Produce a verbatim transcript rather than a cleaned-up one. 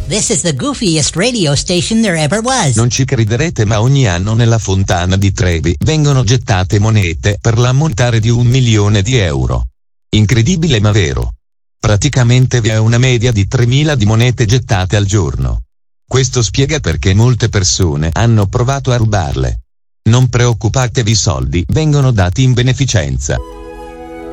this is the goofiest radio station there ever was. Non ci crederete, ma ogni anno nella fontana di Trevi vengono gettate monete per l'ammontare di un milione di euro. Incredibile ma vero. Praticamente vi è una media di tremila di monete gettate al giorno. Questo spiega perché molte persone hanno provato a rubarle. Non preoccupatevi, i soldi vengono dati in beneficenza.